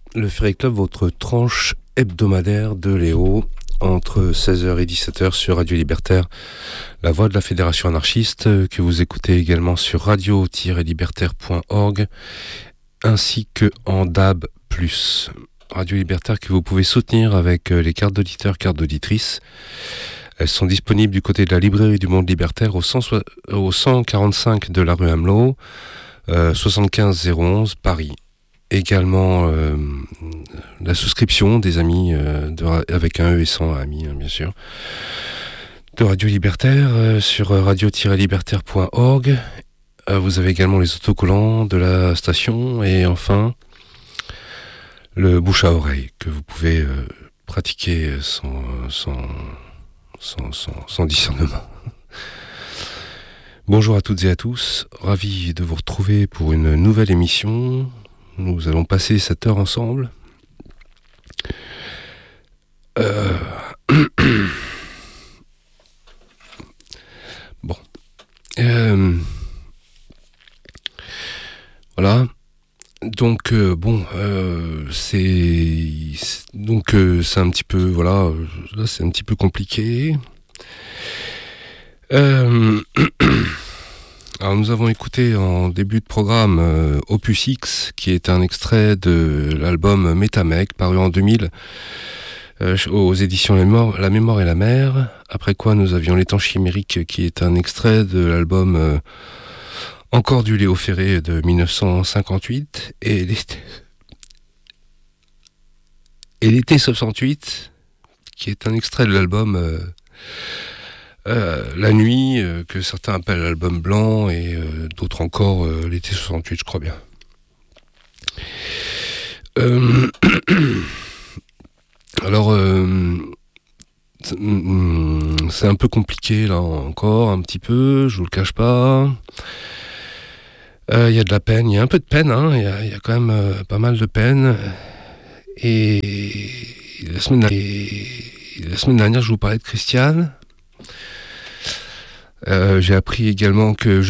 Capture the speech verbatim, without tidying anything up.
le Ferry Club, votre tranche hebdomadaire de Léo, entre seize heures et dix-sept heures sur Radio Libertaire, la voix de la Fédération anarchiste, que vous écoutez également sur radio tiret libertaire point org, ainsi que en D A B plus. Radio Libertaire que vous pouvez soutenir avec les cartes d'auditeurs, cartes d'auditrices. Elles sont disponibles du côté de la librairie du Monde Libertaire au, cent, au cent quarante-cinq de la rue Amelot, euh, soixante-quinze zéro onze Paris. Également euh, la souscription des amis euh, de, avec un E et sans amis, hein, bien sûr, de Radio Libertaire euh, sur radio tiret libertaire point org. Euh, vous avez également les autocollants de la station et enfin le bouche à oreille que vous pouvez euh, pratiquer sans, sans, sans, sans, sans discernement. Bonjour à toutes et à tous, ravi de vous retrouver pour une nouvelle émission. Nous allons passer cette heure ensemble. Euh... bon. Euh... Voilà. Donc euh, bon, euh, c'est donc euh, c'est un petit peu voilà, là c'est un petit peu compliqué. Euh... Alors nous avons écouté en début de programme euh, Opus X, qui est un extrait de l'album Métamec, paru en deux mille euh, aux éditions La Mémoire, La Mémoire et la Mer. Après quoi nous avions Les Temps Chimériques, qui est un extrait de l'album euh, Encore du Léo Ferré de dix-neuf cent cinquante-huit. Et l'été, et l'été soixante-huit, qui est un extrait de l'album... Euh, Euh, la nuit, euh, que certains appellent l'album blanc, et euh, d'autres encore euh, l'été soixante-huit, je crois bien. Euh, alors, euh, c'est un peu compliqué là encore, un petit peu, je vous le cache pas. Il euh, y a de la peine, il y a un peu de peine, hein, il y, y a quand même euh, pas mal de peine. Et la semaine, et la semaine dernière, je vous parlais de Christiane. Euh, j'ai appris également que je